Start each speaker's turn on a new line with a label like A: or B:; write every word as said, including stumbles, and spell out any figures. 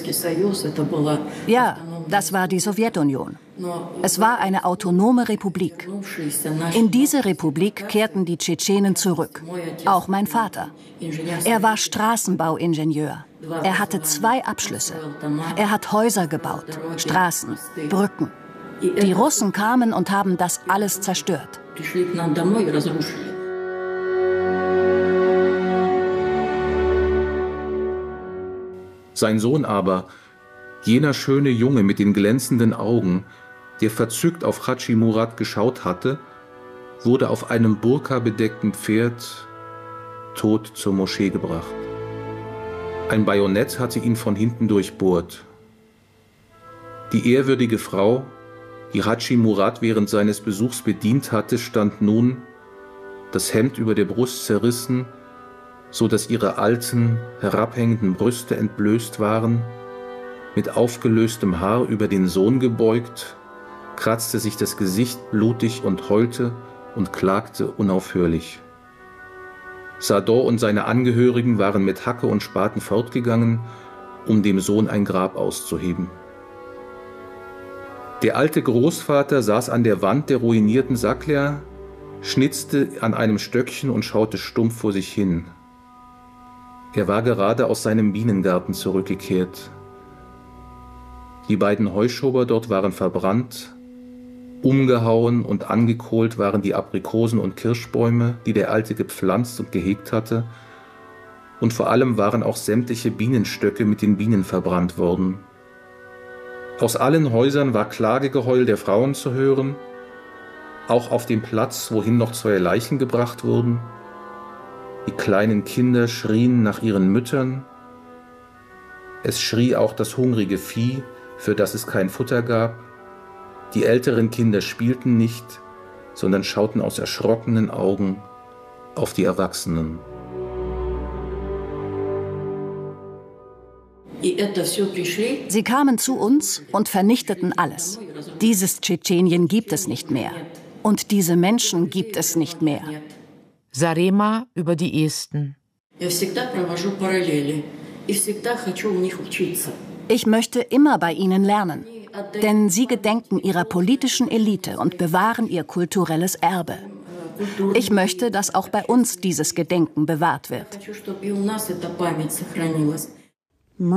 A: Ja, das war die Sowjetunion. Es war eine autonome Republik. In diese Republik kehrten die Tschetschenen zurück. Auch mein Vater. Er war Straßenbauingenieur. Er hatte zwei Abschlüsse. Er hat Häuser gebaut, Straßen, Brücken. Die Russen kamen und haben das alles zerstört.
B: Sein Sohn aber, jener schöne Junge mit den glänzenden Augen, der verzückt auf Hadschi Murat geschaut hatte, wurde auf einem burka-bedeckten Pferd tot zur Moschee gebracht. Ein Bajonett hatte ihn von hinten durchbohrt. Die ehrwürdige Frau, die Hadschi Murat während seines Besuchs bedient hatte, stand nun, das Hemd über der Brust zerrissen, so dass ihre alten, herabhängenden Brüste entblößt waren, mit aufgelöstem Haar über den Sohn gebeugt, kratzte sich das Gesicht blutig und heulte und klagte unaufhörlich. Sador und seine Angehörigen waren mit Hacke und Spaten fortgegangen, um dem Sohn ein Grab auszuheben. Der alte Großvater saß an der Wand der ruinierten Sakля, schnitzte an einem Stöckchen und schaute stumpf vor sich hin. Er war gerade aus seinem Bienengarten zurückgekehrt. Die beiden Heuschober dort waren verbrannt, umgehauen und angekohlt waren die Aprikosen und Kirschbäume, die der Alte gepflanzt und gehegt hatte, und vor allem waren auch sämtliche Bienenstöcke mit den Bienen verbrannt worden. Aus allen Häusern war Klagegeheul der Frauen zu hören, auch auf dem Platz, wohin noch zwei Leichen gebracht wurden. Die kleinen Kinder schrien nach ihren Müttern. Es schrie auch das hungrige Vieh, für das es kein Futter gab. Die älteren Kinder spielten nicht, sondern schauten aus erschrockenen Augen auf die Erwachsenen.
A: Sie kamen zu uns und vernichteten alles. Dieses Tschetschenien gibt es nicht mehr. Und diese Menschen gibt es nicht mehr.
C: Zarema über die Esten.
A: Ich möchte immer bei ihnen lernen, denn sie gedenken ihrer politischen Elite und bewahren ihr kulturelles Erbe. Ich möchte, dass auch bei uns dieses Gedenken bewahrt wird.